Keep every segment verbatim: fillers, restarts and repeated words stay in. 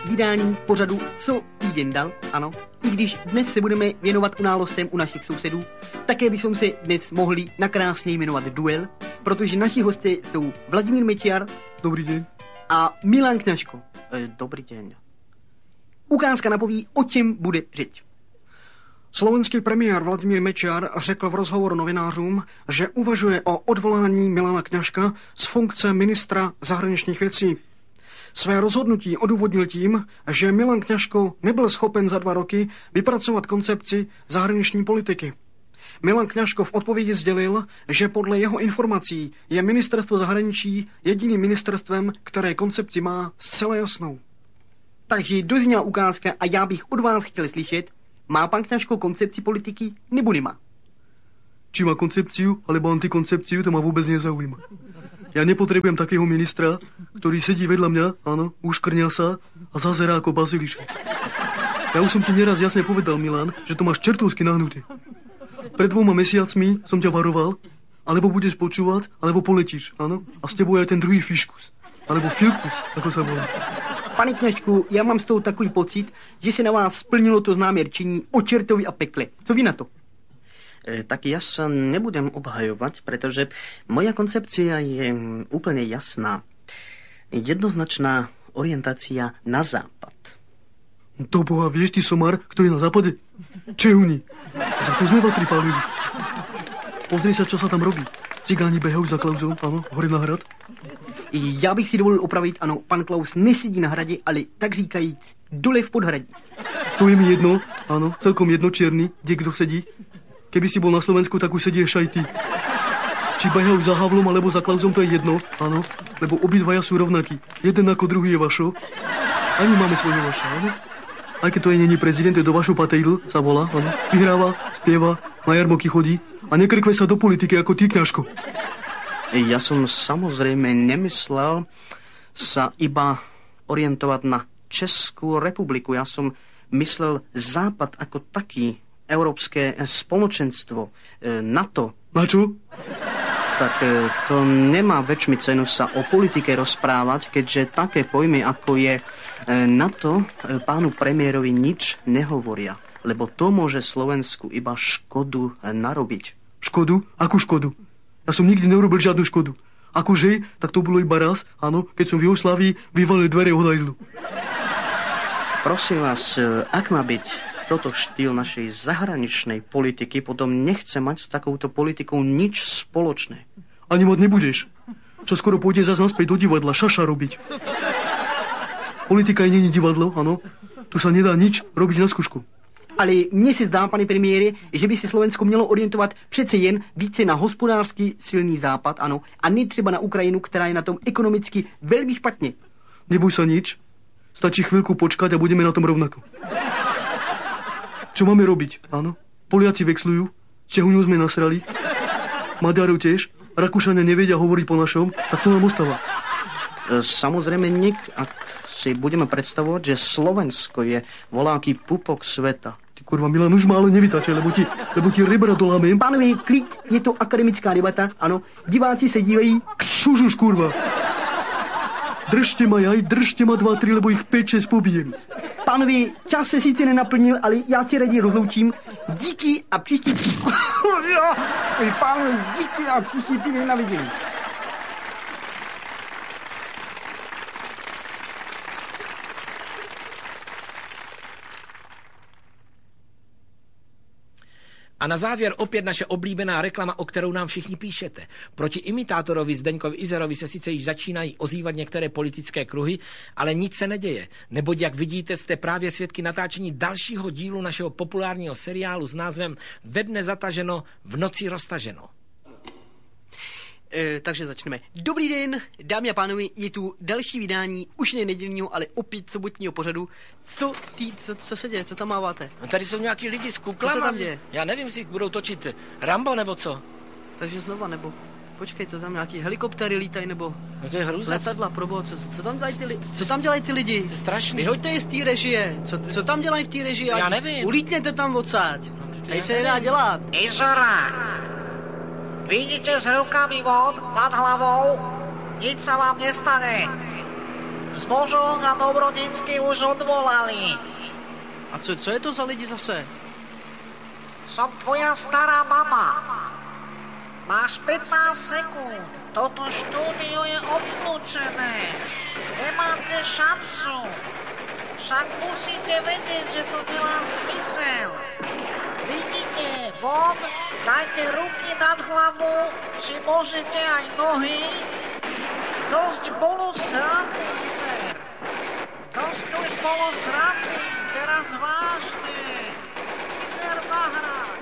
vydání pořadu Co týden dal, ano. I když dnes se budeme věnovat událostem u našich sousedů, také bychom se dnes mohli nakrásně jmenovat Duel, protože naši hosté jsou Vladimír Mečiar. Dobrý den. A Milan Kňažko. E, dobrý den. Ukázka napoví, o čem bude řeč. Slovenský premiér Vladimír Mečiar řekl v rozhovoru novinářům, že uvažuje o odvolání Milana Kňažka z funkce ministra zahraničních věcí. Své rozhodnutí odůvodnil tím, že Milan Kňažko nebyl schopen za dva roky vypracovat koncepci zahraniční politiky. Milan Kňažko v odpovědi sdělil, že podle jeho informací je ministerstvo zahraničí jediným ministerstvem, které koncepci má zcela jasnou. Takže dozněla ukázka a já bych od vás chtěl slyšet, má pan Kňažko koncepci politiky nebo nemá? Či má koncepciu, alebo antikoncepciu, to ma vôbec nezaujíma. Ja nepotrebujem takého ministra, ktorý sedí vedľa mňa, áno, uškrňa sa a zazerá ako bazilišek. Ja už som ti neraz jasne povedal, Milan, že to máš čertovsky nahnuté. Pred dvoma mesiacmi som ťa varoval, alebo budeš počúvať, alebo poletíš, áno? A s tebou je aj ten druhý fiškus, alebo filkus, ako sa volá. Pane Kňažku, já mám z toho takový pocit, že se na vás splnilo to známé rčení o čertovi a pekle. Co vy na to? E, tak ja sa nebudem obhajovať, pretože moja koncepcia je úplne jasná. Jednoznačná orientácia na západ. To boha, vieš ty, somár, kto je na západe? Čehuni. Za to sme vatri pálili. Pozri sa, čo sa tam robí. Cigáni behajú za Klausou, áno, hore na hrad. Já bych si dovolil opravit, ano, pan Klaus nesedí na hradě, ale tak říkajíc dole v podhradí. To je mi jedno, áno, celkom jedno, čierny, kde kdo sedí. Keby si bol na Slovensku, tak už sedíš aj ty. Či behajú za Havlom alebo za Klausom, to je jedno, áno, lebo obidvaja sú rovnakí. Jeden ako druhý je Vašo. A my máme svojho Vaša, áno. Aj keď to je není prezident, je to Vašo Patejdl, sa volá, áno. Vyhráva, spieva, na jarmoky chodí a nekrkve sa do politiky ako ty, Kňažko. Ja som samozrejme nemyslel sa iba orientovať na Českú republiku. Ja som myslel Západ ako taký, Európske spoločenstvo, NATO. Na čo? Tak to nemá väčšmi cenu sa o politike rozprávať, keďže také pojmy, ako je NATO, pánu premiérovi nič nehovoria. Lebo to môže Slovensku iba škodu narobiť. Škodu? Akú škodu? Ja som nikdy neurobil žiadnu škodu. Akože, tak to bolo iba raz, áno, keď som v Jugoslávii vyvalil dvere od hajzlu. Prosím vás, ak má byť toto štýl našej zahraničnej politiky, potom nechce mať s takouto politikou nič spoločné. Ani mať nebudeš. Čo skoro pôjde zase naspäť do divadla, šaša robiť. Politika je není divadlo, áno. Tu sa nedá nič robiť na skúšku. Ale mně se zdá, pane premiére, že by se Slovensko mělo orientovat přece jen více na hospodářský silný západ, ano, a ne třeba na Ukrajinu, která je na tom ekonomicky velmi špatně. Neboj sa nič. Stačí chvíľku počkať a budeme na tom rovnako. Čo máme robiť, áno? Poliaci vexlujú, Čehuňu sme nasrali, Maďarov tiež, Rakúšania nevedia hovoriť po našom, tak to nám ostáva. Samozrejme, nik, ak si budeme predstavovať, že Slovensko je voláky pupok sveta. Ty kurva, Milan, už ma ale nevytačaj, lebo ti, lebo ti rebra dolámem. Pánové, klid, je to akademická debata, ano. Diváci se dívají. Čuž už, kurva. Držte ma jaj, držte ma dva, tri, lebo ich päť šesť pobijem. Pánové, čas se sice nenaplnil, ale já si raději rozloučím. Díky a příští... Pánové, díky a příští týden na vidění. A na závěr opět naše oblíbená reklama, o kterou nám všichni píšete. Proti imitátorovi Zdeňkovi Izerovi se sice již začínají ozývat některé politické kruhy, ale nic se neděje. Neboť, jak vidíte, jste právě svědky natáčení dalšího dílu našeho populárního seriálu s názvem Ve dne zataženo, v noci roztaženo. E, takže začneme. Dobrý den, dámy a pánové, je tu další vydání, už ne nedělního, ale opět sobotního pořadu. Co, tý, co, co se děje, co tam máváte? No tady jsou nějaký lidi s kuklama. Co se tam děje? Já nevím, jestli budou točit Rambo nebo co. Takže znova, nebo počkej, co tam nějaký helikoptéry lítají, nebo no to je hrůza. Letadla, probo, co, co tam dělají ty lidi? Co tam dělají ty lidi? Strašný. Vyhoďte je z té režie. Co, co tam dělají v té režii? Já nevím. Ulítněte tam odsáď. No, Tady se nedá dělat. Izora! Vidíte s rukami von, nad hlavou? Nic sa vám nestane. Zbožok a Dobrodinsky už odvolali. A co, co je to za lidi zase? Som tvoja stará mama. Máš pätnásť sekúnd. Toto štúdio je obklúčené. Nemáte šancu. Však musíte vedieť, že to delá zmysel. Vidíte, von, dajte ruky nad hlavu, či môžete aj nohy. Dosť bolo srandy, Izer. Dosť už bolo srandy, teraz vážne. Izer nahrať.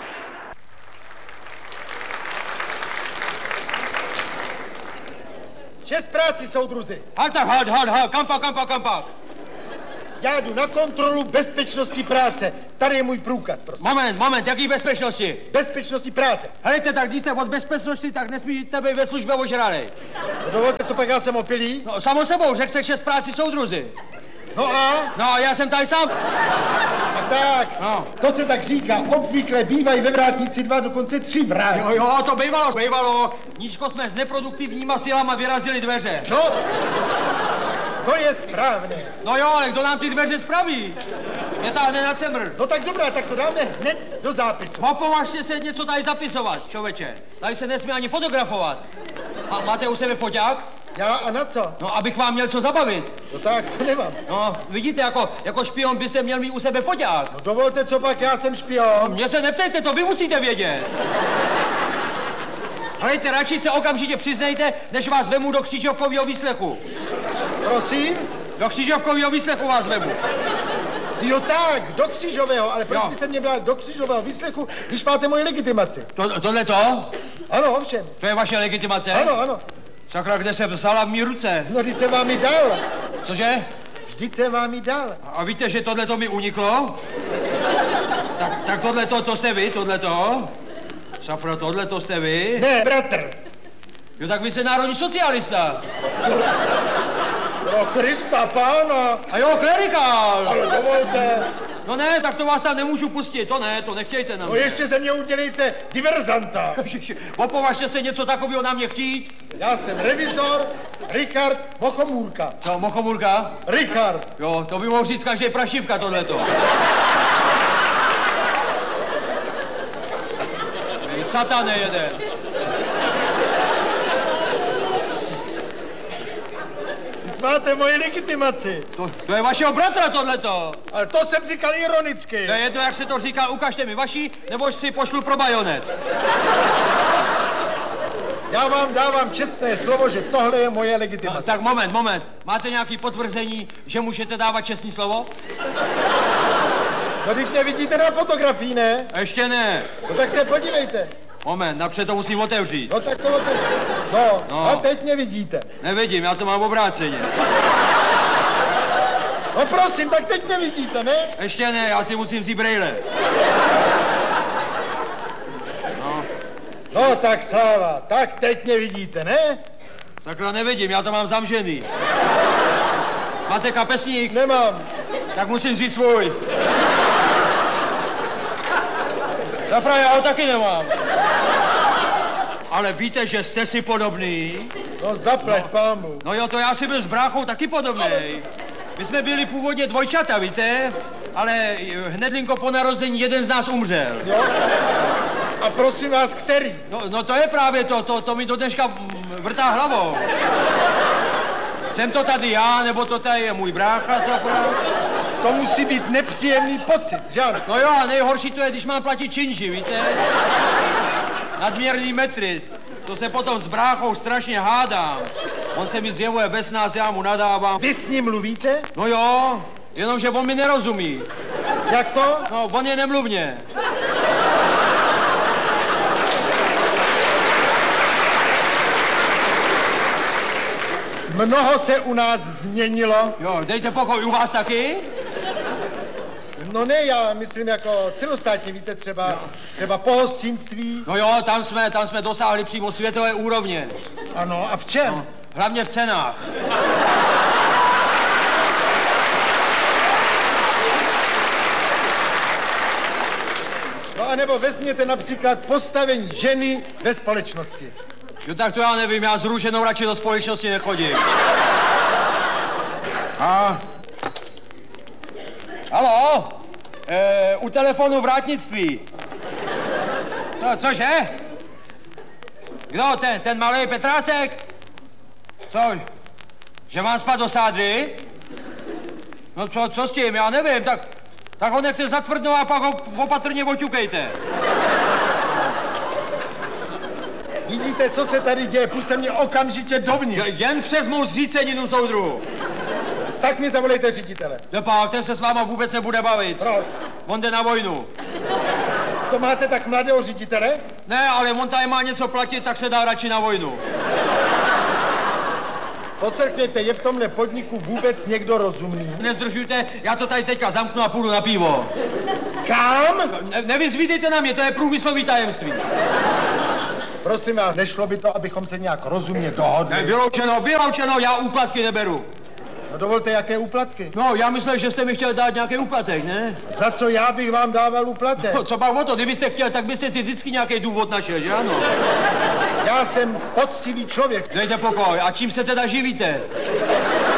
Čest práci, soudruzi. Halt tak, halt, halt, halt, kam pak, kam pak, kam pak. Já jdu na kontrolu bezpečnosti práce. Tady je můj průkaz, prosím. Moment, moment, jaký bezpečnosti? Bezpečnosti práce. Helejte, tak když jste od bezpečnosti, tak nesmíte být ve službě ožralej. No dovolte, co pak já jsem opilý? No, samo sebou, řekl jste čest práci, soudruzi. No a? No, já jsem tady sám. A tak, no. To se tak říká. Obvykle bývají ve vrátnici dva, dokonce tři vrátníci. Jo, jo, to bývalo, bývalo. Nížko jsme s neproduktivníma silama vyrazili dveře. No, to je správné. No jo, ale kdo nám ty dveře spraví? Mě táhne na cemr. No tak dobrá, tak to dáme hned do zápisu. Opovažte se něco tady zapisovat, člověče. Tady se nesmí ani fotografovat. A máte u sebe foťák? Já a na co? No, abych vám měl co zabavit. No tak, to nemám. No, vidíte, jako, jako špion byste měl mít u sebe foťák. No dovolte, co pak, já jsem špion. Mně se neptejte, to vy musíte vědět. Hlejte, radši se okamžitě přiznejte, než vás vemu do Křižovkovýho výslechu. Prosím? Do Křižovkovýho výslechu vás vemu. Jo tak, do Křižového, ale proč jo. byste mě brali do Křižového výslechu, když máte moji legitimaci? To, tohle to? Ano, ovšem. To je vaše legitimace? Ano, ano. Sakra, kde se vzala v mý ruce? No, vždyť jsem vám ji dal. Cože? Vždyť jsem vám ji dal. A víte, že tohle to mi uniklo? Tak, tak tohle to, to jste vy, tohle to? Safra, tohle to jste vy? Ne, bratr. Jo, tak vy jste národní socialista. Pro Krista pána. A jo, klerikál. Ale dovolte. No ne, tak to vás tam nemůžu pustit, to ne, to nechtějte na mě. No ještě ze mě udělejte diverzanta. Opovažte se něco takového na mě chtít. Já jsem revizor Richard Mochomůrka. Co, Mochomůrka? Richard. Jo, to by mohl říct každý prašivka tohleto. Ej, satane jeden. Máte moji legitimaci. To, to je vašeho bratra tohleto. Ale to jsem říkal ironicky. To je jedno, jak se to říká, ukažte mi vaši, nebo si pošlu pro bajonet. Já vám dávám čestné slovo, že tohle je moje legitimace. No, tak moment, moment. Máte nějaký potvrzení, že můžete dávat čestné slovo? No, teď nevidíte na fotografii, ne? Ještě ne. No tak se podívejte. Moment, napřed to musím otevřít. No tak to otevřít. No, no, a teď nevidíte. Nevidím, já to mám obráceně. No prosím, tak teď nevidíte, ne? Ještě ne, já si musím vzít brejle. No. No tak sláva, tak teď nevidíte, ne? Takhle nevidím, já to mám zamžený. Máte kapesník? Nemám. Tak musím vzít svůj. Zafra, já ho taky nemám. Ale víte, že jste si podobný? No zaplať no. pámu. No jo, to já si byl s bráchou taky podobnej. My jsme byli původně dvojčata, víte? Ale hnedlinko po narození jeden z nás umřel. Jo? A prosím vás, který? No, no to je právě to, to, to mi do dneška vrtá hlavou. Jsem to tady já, nebo to tady je můj brácha, Zafra? To musí být nepříjemný pocit, že? No jo, a nejhorší to je, když mám platit činži, víte? Nadměrný metry. To se potom s bráchou strašně hádám. On se mi zjevuje ve snáz, já mu nadávám. Vy s ním mluvíte? No jo, jenomže on mi nerozumí. Jak to? No, on je nemluvně. Mnoho se u nás změnilo. Jo, dejte pokoj, u vás taky? No ne, já myslím jako celostátně, víte, třeba, třeba pohostinství. No jo, tam jsme, tam jsme dosáhli přímo světové úrovně. Ano, a v čem? No, hlavně v cenách. No a nebo vezměte například postavení ženy ve společnosti. Jo, tak to já nevím, já s růženou radši do společnosti nechodím. A... Haló? E, u telefonu vrátnictví. Co, cože? Kdo, ten, ten malý Petrácek? Co? Že vám spadl do sádry? No co, co s tím, já nevím, tak, tak ho nechte zatvrdnout a pak ho opatrně oťukejte. Vidíte, co se tady děje, puste mě okamžitě dovnitř. Jen přes mou zříceninu, soudruhu. Tak mi zavolejte ředitele. Nepak, ten se s váma vůbec nebude bavit. Proč? On jde na vojnu. To máte tak mladého ředitele? Ne, ale on tady má něco platit, tak se dá radši na vojnu. Poslechnete, je v tomhle podniku vůbec někdo rozumný? Nezdržujte, já to tady teďka zamknu a půjdu na pivo. Kam? Ne, nevyzvídejte na mě, to je průmyslový tajemství. Prosím vás, nešlo by to, abychom se nějak rozumně dohodli? Ne, vyloučeno, vyloučeno, já úplatky neberu. No dovolte, jaké úplatky? No, já myslel, že jste mi chtěl dát nějaký úplatek, ne? Za co já bych vám dával úplatek? No, co pak o to, kdybyste chtěl, tak byste si vždycky nějaký důvod našel, že ano? Já jsem poctivý člověk. Dejte pokoj, a čím se teda živíte?